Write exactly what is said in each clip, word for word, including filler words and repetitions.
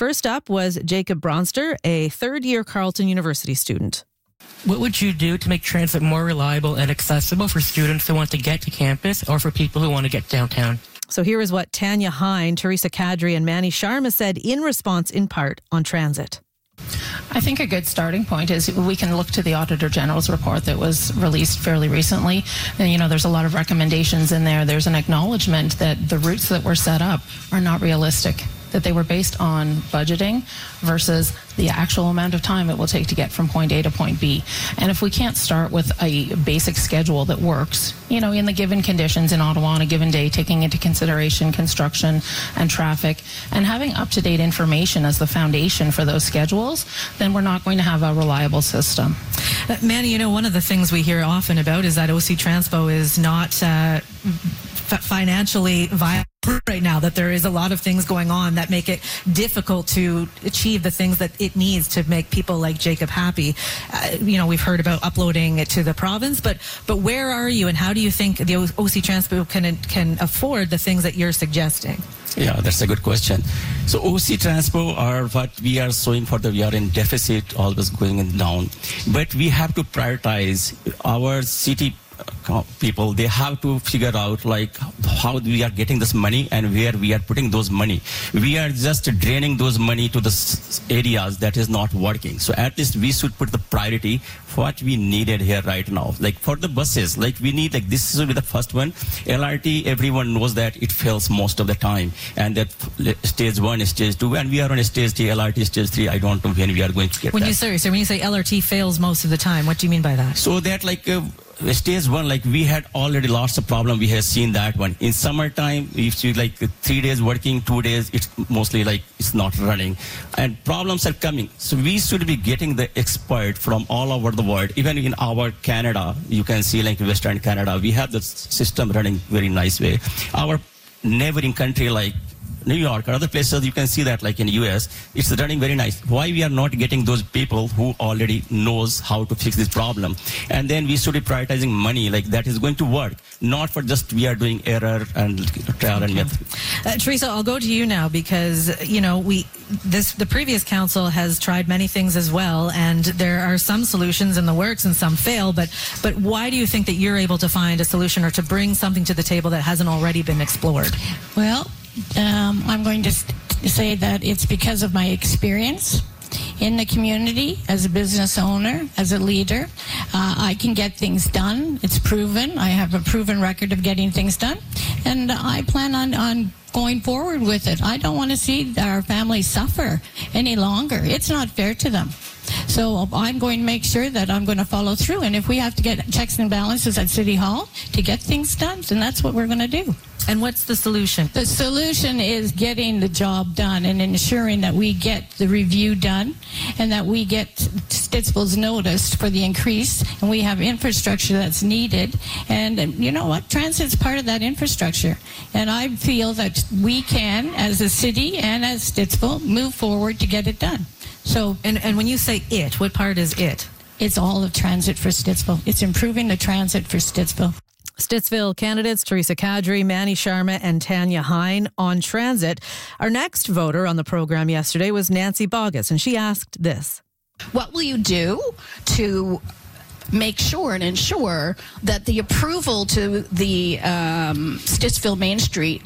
First up was Jacob Bronster, a third-year Carleton University student. What would you do to make transit more reliable and accessible for students who want to get to campus or for people who want to get downtown? So here is what Tanya Hine, Teresa Kadri, and Manny Sharma said in response, in part, on transit. I think a good starting point is we can look to the Auditor General's report that was released fairly recently. And, you know, there's a lot of recommendations in there. There's an acknowledgement that the routes that were set up are not realistic, that they were based on budgeting versus the actual amount of time it will take to get from point A to point B. And if we can't start with a basic schedule that works, you know, in the given conditions in Ottawa on a given day, taking into consideration construction and traffic, and having up-to-date information as the foundation for those schedules, then we're not going to have a reliable system. Uh, Manny, you know, one of the things we hear often about is that O C Transpo is not uh, f- financially viable right now, that there is a lot of things going on that make it difficult to achieve the things that it needs to make people like Jacob happy. Uh, you know, we've heard about uploading it to the province, but but where are you, and how do you think the O C Transpo can can afford the things that you're suggesting? Yeah, that's a good question. So O C Transpo are what we are showing for the, we are in deficit, always going down. But we have to prioritize our city people. They have to figure out like how we are getting this money and where we are putting those money. We are just draining those money to the areas that is not working. So at least we should put the priority for what we needed here right now. Like for the buses, like we need, like this will be the first one. L R T, everyone knows that it fails most of the time. And that stage one, stage two, and we are on a stage three, L R T stage three. I don't know when we are going to get when that. You, sorry, so when you say L R T fails most of the time, what do you mean by that? So that like uh, stage one, like we had already lots of problem. We have seen that one. In summertime, if you like three days working, two days, it's mostly like it's not running. And problems are coming. So we should be getting the expert from all over the world. Even in our Canada, you can see like Western Canada, we have the system running very nice way. Our neighboring country like New York or other places, you can see that like in U S, it's running very nice. Why we are not getting those people who already knows how to fix this problem? And then we should be prioritizing money, like that is going to work, not for just we are doing error and trial and method. Uh, Teresa, I'll go to you now because, you know, we this the previous council has tried many things as well, and there are some solutions in the works and some fail, but but why do you think that you're able to find a solution or to bring something to the table that hasn't already been explored? Well, Um, I'm going to say that it's because of my experience in the community as a business owner, as a leader. Uh, I can get things done. It's proven. I have a proven record of getting things done. And I plan on, on going forward with it. I don't want to see our families suffer any longer. It's not fair to them. So I'm going to make sure that I'm going to follow through. And if we have to get checks and balances at City Hall to get things done, then that's what we're going to do. And what's the solution? The solution is getting the job done and ensuring that we get the review done and that we get Stittsville's noticed for the increase and we have infrastructure that's needed. And you know what? Transit's part of that infrastructure. And I feel that we can, as a city and as Stittsville, move forward to get it done. So, and, and when you say it, what part is it? It's all of transit for Stittsville. It's improving the transit for Stittsville. Stittsville candidates Teresa Kadri, Manny Sharma, and Tanya Hine on transit. Our next voter on the program yesterday was Nancy Bogus, and she asked this. What will you do to make sure and ensure that the approval to the um, Stittsville Main Street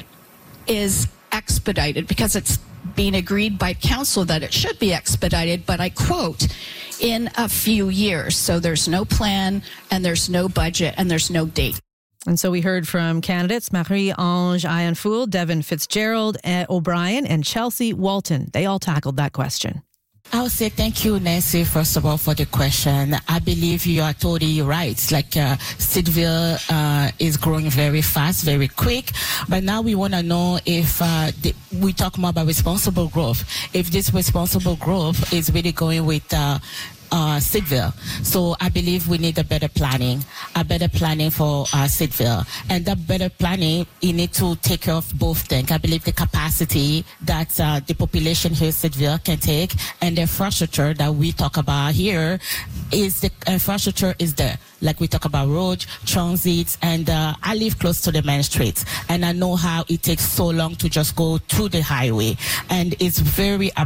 is expedited? Because it's being agreed by council that it should be expedited, but I quote, in a few years. So there's no plan, and there's no budget, and there's no date. And so we heard from candidates Marie-Ange Ironfool, Devin Fitzgerald O'Brien, and Chelsea Walton. They all tackled that question. I would say thank you, Nancy, first of all, for the question. I believe you are totally right. Like, uh, Stittsville uh, is growing very fast, very quick. But now we want to know if uh, the, we talk more about responsible growth. If this responsible growth is really going with uh, Uh, Stittsville. So I believe we need a better planning, a better planning for uh, Stittsville. And that better planning, you need to take care of both things. I believe the capacity that uh, the population here in Stittsville can take and the infrastructure that we talk about here is the infrastructure is there. Like we talk about roads, transit, and uh, I live close to the main street. And I know how it takes so long to just go to the highway. And it's very